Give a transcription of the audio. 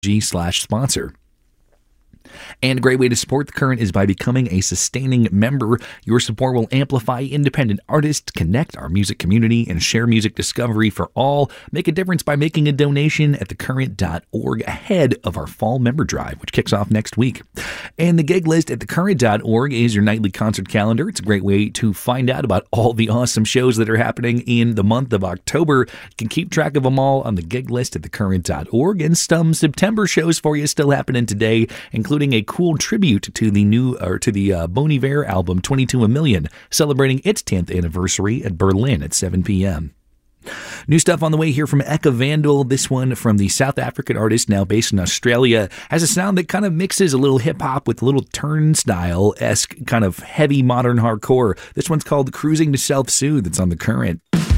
Sponsor. And a great way to support The Current is by becoming a sustaining member. Your support will amplify independent artists, connect our music community, and share music discovery for all. Make a difference by making a donation at thecurrent.org ahead of our fall member drive, which kicks off next week. And the gig list at thecurrent.org is your nightly concert calendar. It's a great way to find out about all the awesome shows that are happening in the month of October. You can keep track of them all on the gig list at thecurrent.org, and some September shows for you still happening today, including a cool tribute to the Bon Iver album 22 A Million, celebrating its 10th anniversary at Berlin at 7 p.m. New stuff on the way here from Eka Vandal. This one from the South African artist, now based in Australia, has a sound that kind of mixes a little hip-hop with a little Turnstile-esque kind of heavy modern hardcore. This one's called Cruising to Self-Soothe. It's on The Current.